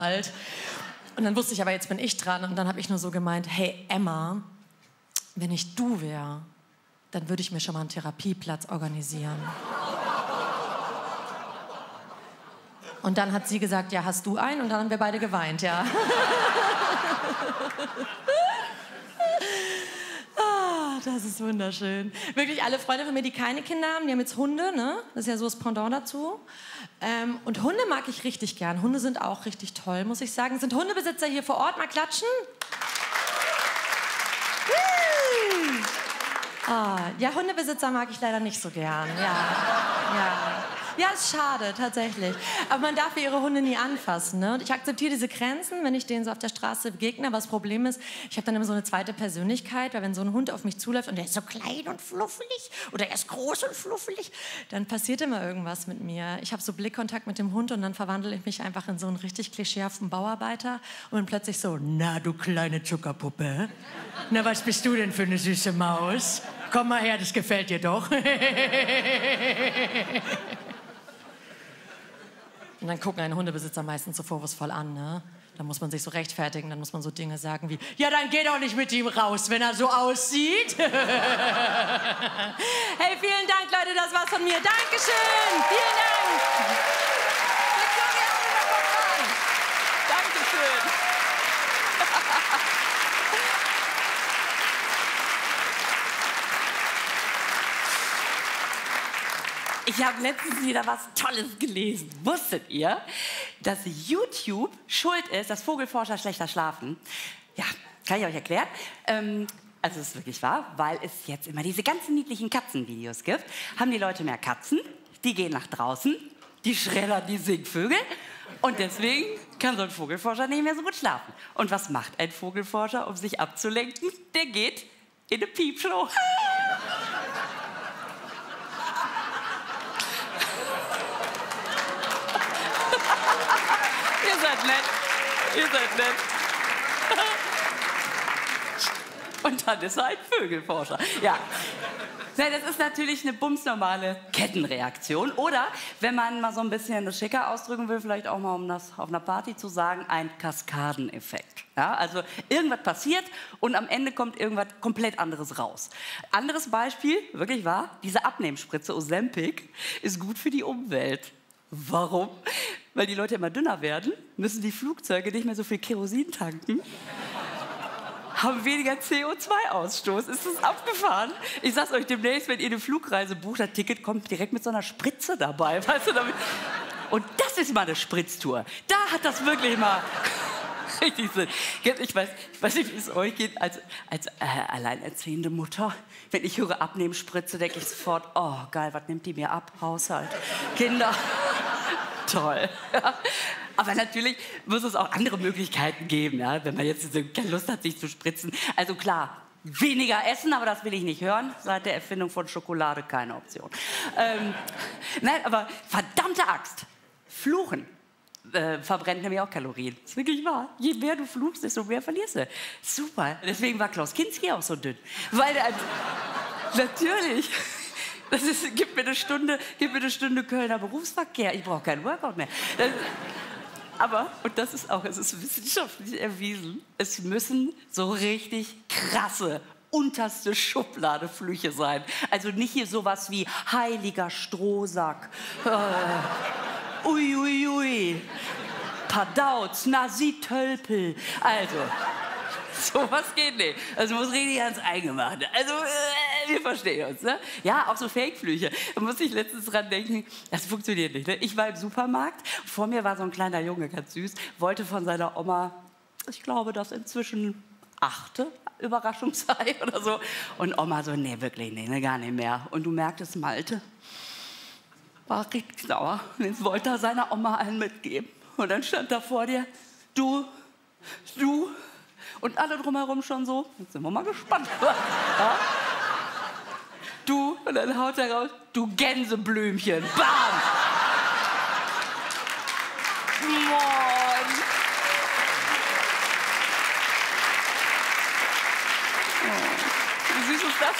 alt. Und dann wusste ich aber, jetzt bin ich dran. Und dann habe ich nur so gemeint, hey Emma, wenn ich du wäre, dann würde ich mir schon mal einen Therapieplatz organisieren. Und dann hat sie gesagt, ja, hast du einen? Und dann haben wir beide geweint, ja. Das ist wunderschön. Wirklich alle Freunde von mir, die keine Kinder haben, die haben jetzt Hunde, ne? Das ist ja so das Pendant dazu. Und Hunde mag ich richtig gern. Hunde sind auch richtig toll, muss ich sagen. Sind Hundebesitzer hier vor Ort? Mal klatschen. Ja, Hundebesitzer mag ich leider nicht so gern. Ja, ist schade, tatsächlich. Aber man darf ihre Hunde nie anfassen. Ne? Und ich akzeptiere diese Grenzen, wenn ich denen so auf der Straße begegne. Aber das Problem ist, ich habe dann immer so eine zweite Persönlichkeit, weil wenn so ein Hund auf mich zuläuft und der ist so klein und fluffelig oder er ist groß und fluffelig, dann passiert immer irgendwas mit mir. Ich habe so Blickkontakt mit dem Hund und dann verwandle ich mich einfach in so einen richtig klischeehaften Bauarbeiter und bin plötzlich so, na du kleine Zuckerpuppe, na was bist du denn für eine süße Maus? Komm mal her, das gefällt dir doch. Und dann gucken einen Hundebesitzer meistens so vorwurfsvoll an, ne? Dann muss man sich so rechtfertigen, dann muss man so Dinge sagen wie, ja, dann geh doch nicht mit ihm raus, wenn er so aussieht. Hey, vielen Dank, Leute, das war's von mir. Dankeschön, vielen Dank. Dankeschön. Ich habe letztens wieder was Tolles gelesen. Wusstet ihr, dass YouTube schuld ist, dass Vogelforscher schlechter schlafen? Ja, kann ich euch erklären. Also es ist wirklich wahr, weil es jetzt immer diese ganzen niedlichen Katzenvideos gibt. Haben die Leute mehr Katzen, die gehen nach draußen, die schreddern die Singvögel und deswegen kann so ein Vogelforscher nicht mehr so gut schlafen. Und was macht ein Vogelforscher, um sich abzulenken? Der geht in eine Piepshow. Ihr seid nett. Und dann ist er ein Vögelforscher. Ja. Das ist natürlich eine bumsnormale Kettenreaktion. Oder, wenn man mal so ein bisschen das schicker ausdrücken will, vielleicht auch mal, um das auf einer Party zu sagen, ein Kaskadeneffekt. Ja, also irgendwas passiert und am Ende kommt irgendwas komplett anderes raus. Anderes Beispiel, wirklich wahr, diese Abnehmspritze Ozempic ist gut für die Umwelt. Warum? Weil die Leute immer dünner werden, müssen die Flugzeuge nicht mehr so viel Kerosin tanken, haben weniger CO2-Ausstoß. Ist das abgefahren? Ich sag's euch demnächst, wenn ihr eine Flugreise bucht, das Ticket kommt direkt mit so einer Spritze dabei. Weißt du, damit? Und das ist mal eine Spritztour. Da hat das wirklich mal richtig Sinn. Ich weiß nicht, wie es euch geht, als alleinerziehende Mutter. Wenn ich höre Abnehmspritze, denke ich sofort, oh geil, was nimmt die mir ab? Haushalt, Kinder. Toll. Ja. Aber natürlich muss es auch andere Möglichkeiten geben, ja, wenn man jetzt keine Lust hat, sich zu spritzen. Also klar, weniger essen, aber das will ich nicht hören. Seit der Erfindung von Schokolade keine Option. Nein, aber verdammte Axt, Fluchen verbrennt nämlich auch Kalorien. Das ist wirklich wahr. Je mehr du fluchst, desto mehr verlierst du. Super. Deswegen war Klaus Kinski auch so dünn. Weil der, natürlich... Gib mir eine Stunde Kölner Berufsverkehr. Ich brauche keinen Workout mehr. Aber, und das ist auch, es ist wissenschaftlich erwiesen, es müssen so richtig krasse, unterste Schublade Flüche sein. Also nicht hier sowas wie heiliger Strohsack, uiuiui, Padauz, Nasi Tölpel. Also... sowas geht nicht. Also muss richtig ans Eingemachte. Also, wir verstehen uns, ne? Ja, auch so Fake-Flüche. Da muss ich letztens dran denken, das funktioniert nicht, ne? Ich war im Supermarkt, vor mir war so ein kleiner Junge, ganz süß, wollte von seiner Oma, ich glaube, das inzwischen 8. Überraschungsei oder so. Und Oma so, nee, wirklich nicht, ne, gar nicht mehr. Und du merktest, Malte war richtig sauer. Und jetzt wollte er seiner Oma einen mitgeben. Und dann stand da vor dir, du, und alle drumherum schon so, jetzt sind wir mal gespannt. Ja? Du, und dann haut er raus, du Gänseblümchen, bam! Moin! Oh, wie süß ist das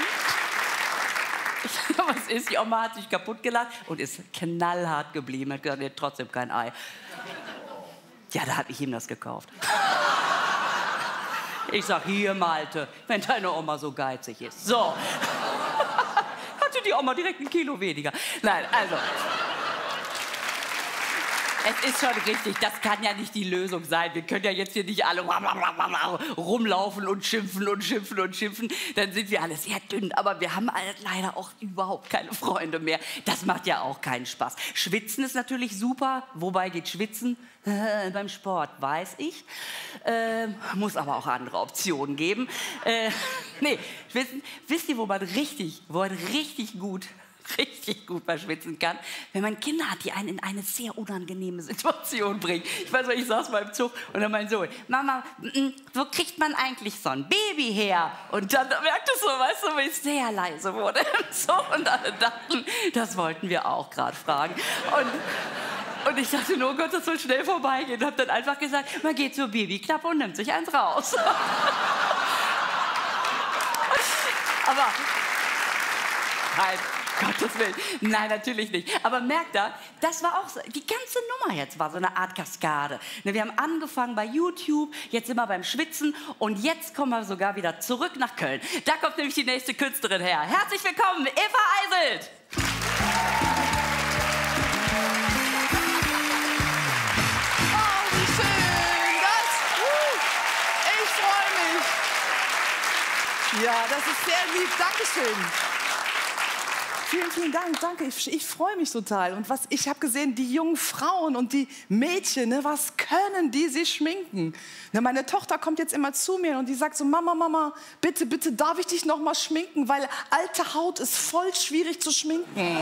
denn? Was ist? Die Oma hat sich kaputt gelacht und ist knallhart geblieben. Hat gesagt, nee, trotzdem kein Ei. Ja, da habe ich ihm das gekauft. Ich sag, hier, Malte, wenn deine Oma so geizig ist. So. Hatte die Oma direkt 1 Kilo weniger. Nein, also. Es ist schon richtig, das kann ja nicht die Lösung sein. Wir können ja jetzt hier nicht alle rumlaufen und schimpfen und schimpfen und schimpfen. Dann sind wir alle sehr dünn, aber wir haben leider auch überhaupt keine Freunde mehr. Das macht ja auch keinen Spaß. Schwitzen ist natürlich super. Wobei geht Schwitzen? Beim Sport, weiß ich. Muss aber auch andere Optionen geben. Nee, Schwitzen, wisst ihr, wo man richtig gut mal schwitzen kann, wenn man Kinder hat, die einen in eine sehr unangenehme Situation bringen. Ich weiß noch, ich saß mal im Zug und dann mein Sohn, Mama, wo kriegt man eigentlich so ein Baby her? Und dann merkte ich so, weißt du, wie ich sehr leise wurde im Zug und alle dachten, das wollten wir auch gerade fragen. Und ich dachte nur, oh Gott, das soll schnell vorbeigehen. Und hab dann einfach gesagt, man geht zur Babyklappe und nimmt sich eins raus. Aber, nein, Gottes Willen. Nein, natürlich nicht. Aber merkt da, das war auch so, die ganze Nummer jetzt war so eine Art Kaskade. Wir haben angefangen bei YouTube, jetzt sind wir beim Schwitzen und jetzt kommen wir sogar wieder zurück nach Köln. Da kommt nämlich die nächste Künstlerin her. Herzlich willkommen, Eva Eiselt. Ja, das ist sehr lieb. Dankeschön. Vielen, vielen Dank. Danke. Ich freue mich total. Und ich habe gesehen, die jungen Frauen und die Mädchen, ne, was können die sich schminken? Ne, meine Tochter kommt jetzt immer zu mir und die sagt so, Mama, bitte, bitte, darf ich dich noch mal schminken? Weil alte Haut ist voll schwierig zu schminken.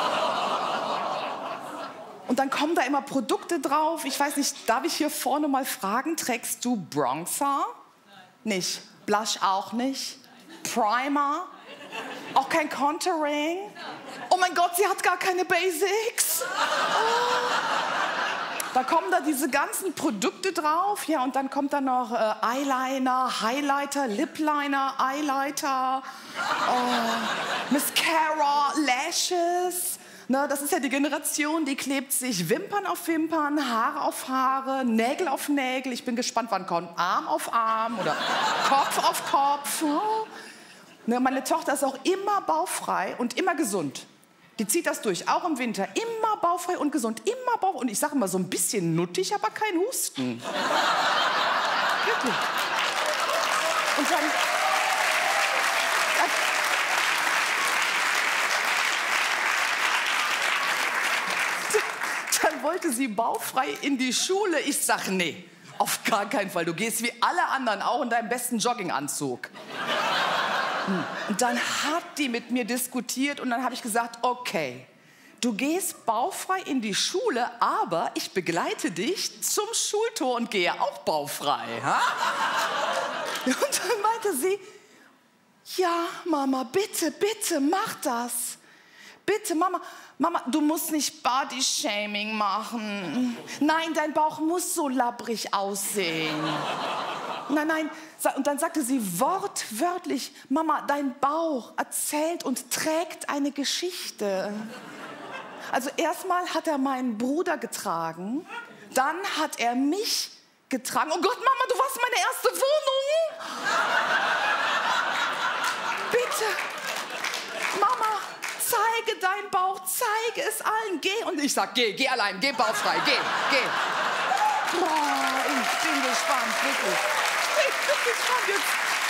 Und dann kommen da immer Produkte drauf. Ich weiß nicht, darf ich hier vorne mal fragen, trägst du Bronzer? Nein. Nicht. Blush auch nicht. Primer? Auch kein Contouring? Oh mein Gott, sie hat gar keine Basics. Oh. Da kommen da diese ganzen Produkte drauf. Ja, und dann kommt da noch Eyeliner, Highlighter, Lipliner, Eyelighter, Mascara, Lashes. Na, das ist ja die Generation, die klebt sich Wimpern auf Wimpern, Haare auf Haare, Nägel auf Nägel. Ich bin gespannt, wann kommt Arm auf Arm oder Kopf auf Kopf. Ne, meine Tochter ist auch immer baufrei und immer gesund. Die zieht das durch, auch im Winter. Immer baufrei und gesund, immer baufrei. Und ich sage immer so ein bisschen nuttig, aber kein Husten. Wirklich. Und dann... Dann wollte sie baufrei in die Schule. Ich sag, nee, auf gar keinen Fall. Du gehst wie alle anderen auch in deinem besten Jogginganzug. Und dann hat die mit mir diskutiert und dann habe ich gesagt, okay, du gehst baufrei in die Schule, aber ich begleite dich zum Schultor und gehe auch baufrei. Ha? Und dann meinte sie, ja, Mama, bitte, bitte, mach das. Bitte, Mama, du musst nicht Body-Shaming machen. Nein, dein Bauch muss so labbrig aussehen. Nein. Und dann sagte sie wortwörtlich, Mama, dein Bauch erzählt und trägt eine Geschichte. Also erstmal hat er meinen Bruder getragen, dann hat er mich getragen. Oh Gott, Mama, du warst meine erste Wohnung. Bitte, Mama, zeige deinen Bauch, zeige es allen, geh. Und ich sag, geh allein, geh bauchfrei, geh. Boah, ich bin gespannt, wirklich. Ich bin gespannt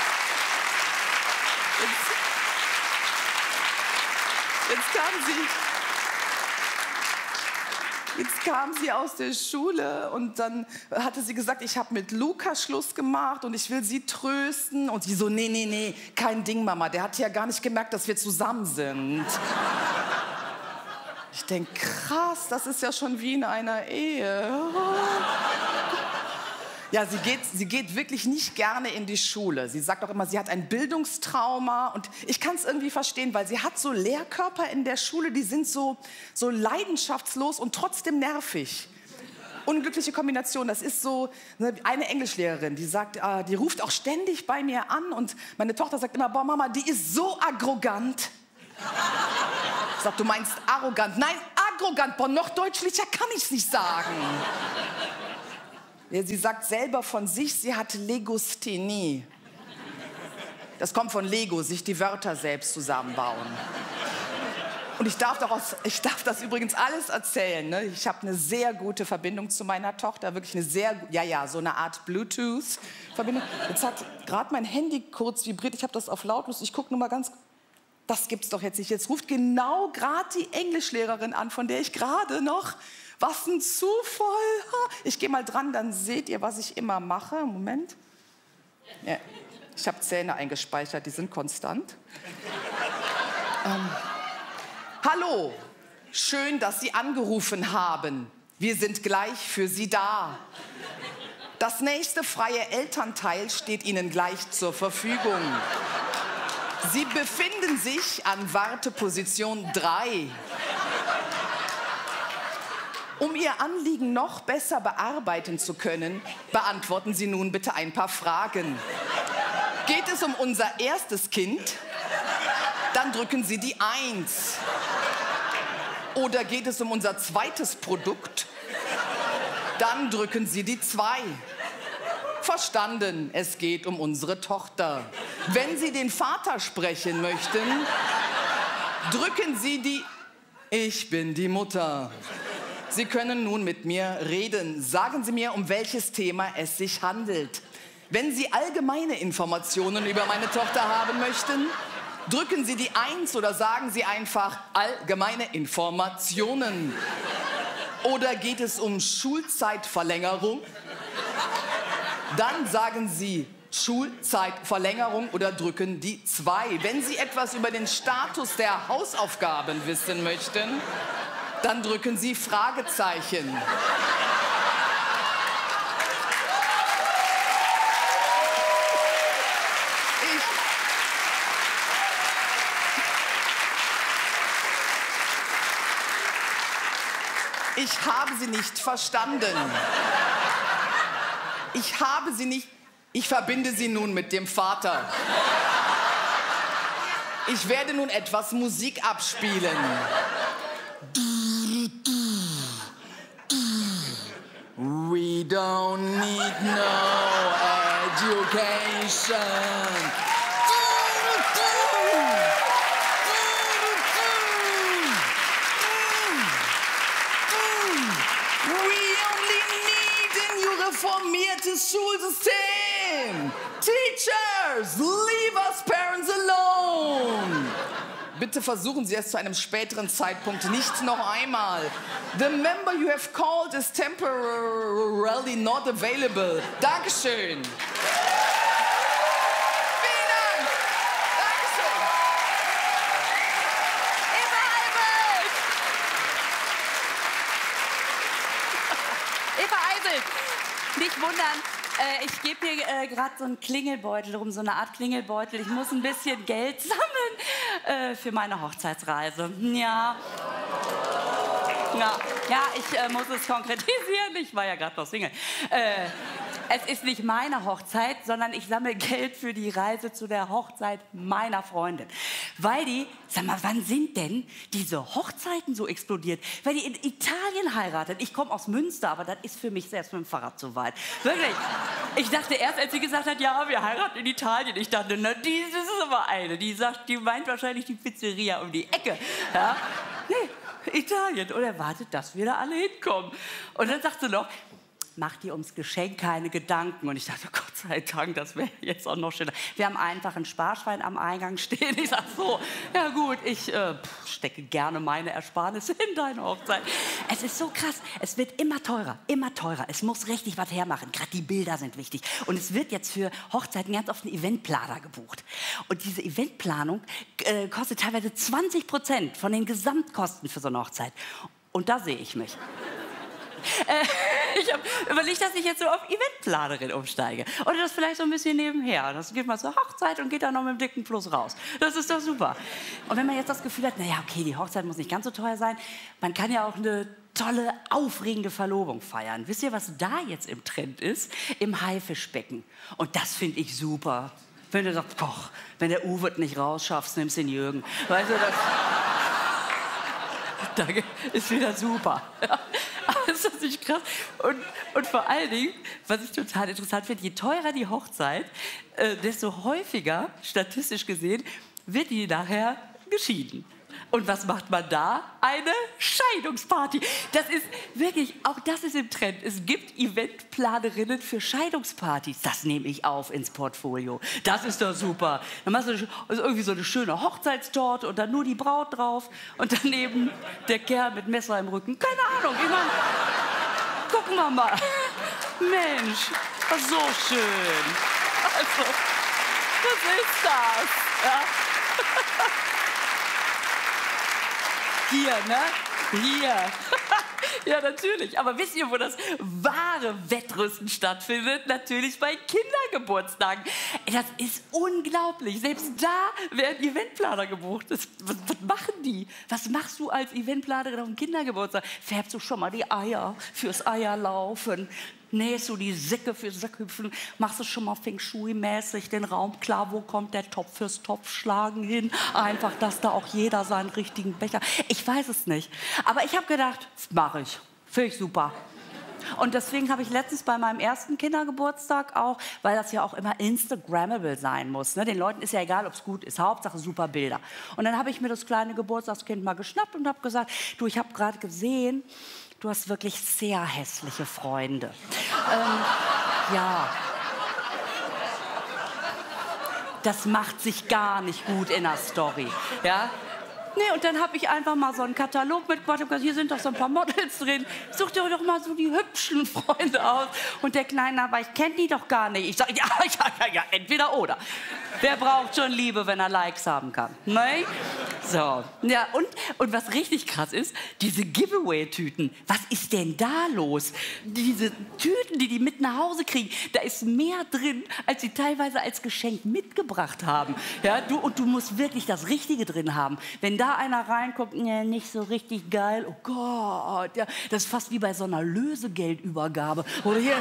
Jetzt kam sie aus der Schule und dann hatte sie gesagt, ich habe mit Lukas Schluss gemacht und ich will sie trösten. Und sie so, nee, kein Ding, Mama. Der hat ja gar nicht gemerkt, dass wir zusammen sind. Ich denke, krass, das ist ja schon wie in einer Ehe. Ja, sie geht wirklich nicht gerne in die Schule. Sie sagt auch immer, sie hat ein Bildungstrauma. Und ich kann es irgendwie verstehen, weil sie hat so Lehrkörper in der Schule, die sind so leidenschaftslos und trotzdem nervig. Unglückliche Kombination. Das ist so eine Englischlehrerin, die sagt, die ruft auch ständig bei mir an. Und meine Tochter sagt immer, boah, Mama, die ist so arrogant. Ich sag, du meinst arrogant? Nein, arrogant. Boah, noch deutlicher kann ich es nicht sagen. Ja, sie sagt selber von sich, sie hat Legosthenie. Das kommt von Lego, sich die Wörter selbst zusammenbauen. Und ich darf das übrigens alles erzählen. Ne? Ich habe eine sehr gute Verbindung zu meiner Tochter, wirklich eine so eine Art Bluetooth-Verbindung. Jetzt hat gerade mein Handy kurz vibriert, ich habe das auf lautlos, ich gucke nur mal ganz, das gibt's doch jetzt nicht. Jetzt ruft genau gerade die Englischlehrerin an, von der ich gerade noch, was ein Zufall. Ich gehe mal dran, dann seht ihr, was ich immer mache. Moment. Ja, ich habe Zähne eingespeichert, die sind konstant. Hallo, schön, dass Sie angerufen haben. Wir sind gleich für Sie da. Das nächste freie Elternteil steht Ihnen gleich zur Verfügung. Sie befinden sich an Warteposition 3. Um Ihr Anliegen noch besser bearbeiten zu können, beantworten Sie nun bitte ein paar Fragen. Geht es um unser erstes Kind? Dann drücken Sie die 1. Oder geht es um unser zweites Produkt? Dann drücken Sie die 2. Verstanden, es geht um unsere Tochter. Wenn Sie den Vater sprechen möchten, drücken Sie die... Ich bin die Mutter. Sie können nun mit mir reden. Sagen Sie mir, um welches Thema es sich handelt. Wenn Sie allgemeine Informationen über meine Tochter haben möchten, drücken Sie die 1 oder sagen Sie einfach allgemeine Informationen. Oder geht es um Schulzeitverlängerung? Dann sagen Sie Schulzeitverlängerung oder drücken die 2. Wenn Sie etwas über den Status der Hausaufgaben wissen möchten, dann drücken Sie Fragezeichen. Ich habe Sie nicht verstanden. Ich habe Sie nicht... Ich verbinde Sie nun mit dem Vater. Ich werde nun etwas Musik abspielen. We don't need no education. Reformiertes Schulsystem. Teachers, leave us parents alone. Bitte versuchen Sie es zu einem späteren Zeitpunkt nicht noch einmal. The member you have called is temporarily not available. Dankeschön. Vielen Dank. Dankeschön. Eva Eisel. Nicht wundern, ich gebe hier gerade so einen Klingelbeutel rum, so eine Art Klingelbeutel. Ich muss ein bisschen Geld sammeln für meine Hochzeitsreise. Ja. Ja, ich muss es konkretisieren. Ich war ja gerade noch Single. Es ist nicht meine Hochzeit, sondern ich sammle Geld für die Reise zu der Hochzeit meiner Freundin. Weil die, sag mal, wann sind denn diese Hochzeiten so explodiert? Weil die in Italien heiratet. Ich komme aus Münster, aber das ist für mich selbst mit dem Fahrrad zu weit. Wirklich. Ich dachte erst, als sie gesagt hat, ja, wir heiraten in Italien, ich dachte, na, das ist aber eine. Die sagt, die meint wahrscheinlich die Pizzeria um die Ecke. Ja? Nee, Italien. Und erwartet, dass wir da alle hinkommen. Und dann sagt sie noch, mach dir ums Geschenk keine Gedanken. Und ich dachte, Gott sei Dank, das wäre jetzt auch noch schöner. Wir haben einfach ein Sparschwein am Eingang stehen. Ich sag so, ja gut, ich stecke gerne meine Ersparnisse in deine Hochzeit. Es ist so krass, es wird immer teurer, immer teurer. Es muss richtig was hermachen, gerade die Bilder sind wichtig. Und es wird jetzt für Hochzeiten ganz oft ein Eventplaner gebucht. Und diese Eventplanung kostet teilweise 20% von den Gesamtkosten für so eine Hochzeit. Und da sehe ich mich. Ich habe überlegt, dass ich jetzt so auf Eventplanerin umsteige. Oder das vielleicht so ein bisschen nebenher. Das geht mal zur Hochzeit und geht dann noch mit einem dicken Plus raus. Das ist doch super. Und wenn man jetzt das Gefühl hat, naja, okay, die Hochzeit muss nicht ganz so teuer sein, man kann ja auch eine tolle, aufregende Verlobung feiern. Wisst ihr, was da jetzt im Trend ist? Im Haifischbecken. Und das finde ich super. Wenn du sagst, koch, wenn der Uwe es nicht rausschaffst, nimmst den Jürgen. Weißt du, das ist wieder super. Ist das nicht krass? Und vor allen Dingen, was ich total interessant finde, je teurer die Hochzeit, desto häufiger, statistisch gesehen, wird die nachher geschieden. Und was macht man da? Eine Scheidungsparty. Das ist wirklich, auch das ist im Trend. Es gibt Eventplanerinnen für Scheidungspartys. Das nehme ich auf ins Portfolio. Das ist doch super. Dann machst du also irgendwie so eine schöne Hochzeitstorte und dann nur die Braut drauf und daneben der Kerl mit Messer im Rücken. Keine Ahnung, ich meine, gucken wir mal. Mensch, so schön. Also, was ist das? Ja? Hier, ne? Hier. Ja, natürlich. Aber wisst ihr, wo das wahre Wettrüsten stattfindet? Natürlich bei Kindergeburtstagen. Das ist unglaublich. Selbst da werden Eventplaner gebucht. Was machen die? Was machst du als Eventplanerin auf dem Kindergeburtstag? Färbst du schon mal die Eier fürs Eierlaufen? Nähst du die Säcke fürs Sackhüpfen? Machst du schon mal Feng Shui-mäßig den Raum klar? Wo kommt der Topf fürs Topfschlagen hin? Einfach, dass da auch jeder seinen richtigen Becher... Ich weiß es nicht. Aber ich habe gedacht, das mache ich. Finde ich super. Und deswegen habe ich letztens bei meinem ersten Kindergeburtstag auch, weil das ja auch immer Instagrammable sein muss. Ne? Den Leuten ist ja egal, ob es gut ist. Hauptsache super Bilder. Und dann habe ich mir das kleine Geburtstagskind mal geschnappt und habe gesagt, du, ich habe gerade gesehen, du hast wirklich sehr hässliche Freunde. Ja. Das macht sich gar nicht gut in der Story. Ja? Nee, und dann habe ich einfach mal so einen Katalog mitgebracht und gesagt, hier sind doch so ein paar Models drin. Such dir doch mal so die hübschen Freunde aus. Und der Kleine, aber ich kenne die doch gar nicht. Ich sage, ja, entweder oder. Wer braucht schon Liebe, wenn er Likes haben kann? Ne? So. Ja, und was richtig krass ist, diese Giveaway-Tüten. Was ist denn da los? Diese Tüten, die mit nach Hause kriegen, da ist mehr drin, als sie teilweise als Geschenk mitgebracht haben. Ja, du musst wirklich das Richtige drin haben. Wenn da einer reinkommt, nee, nicht so richtig geil, oh Gott, ja, das ist fast wie bei so einer Lösegeldübergabe. Oder hier...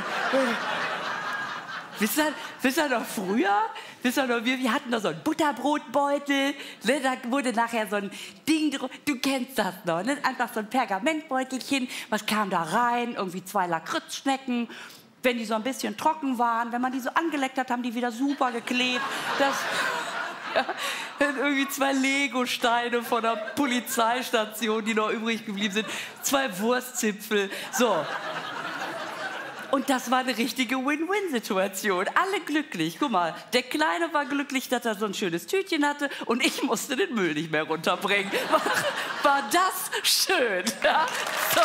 Wisst ihr noch früher? Wisst ihr noch, wir hatten da so einen Butterbrotbeutel, ne, da wurde nachher so ein Ding, du kennst das noch, ne? Einfach so ein Pergamentbeutelchen, was kam da rein? Irgendwie 2 Lakritzschnecken. Wenn die so ein bisschen trocken waren, wenn man die so angeleckt hat, haben die wieder super geklebt. Ja, irgendwie 2 Lego-Steine von der Polizeistation, die noch übrig geblieben sind, 2 Wurstzipfel, so. Und das war eine richtige Win-Win-Situation. Alle glücklich. Guck mal, der Kleine war glücklich, dass er so ein schönes Tütchen hatte und ich musste den Müll nicht mehr runterbringen. War das schön? Ja? So.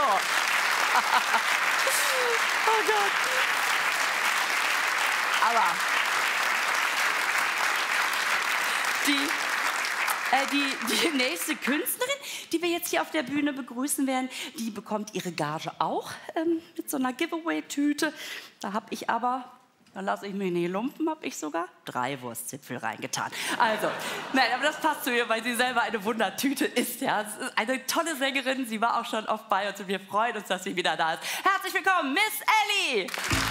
Oh Gott. Aber die nächste Künstlerin, die wir jetzt hier auf der Bühne begrüßen werden, die bekommt ihre Gage auch mit so einer Giveaway-Tüte. Da habe ich aber, da lasse ich mich nicht lumpen, habe ich sogar 3 Wurstzipfel reingetan. Also, nein, aber das passt zu ihr, weil sie selber eine Wundertüte ist. Ja, es ist eine tolle Sängerin, sie war auch schon oft bei uns und wir freuen uns, dass sie wieder da ist. Herzlich willkommen, Miss Ellie!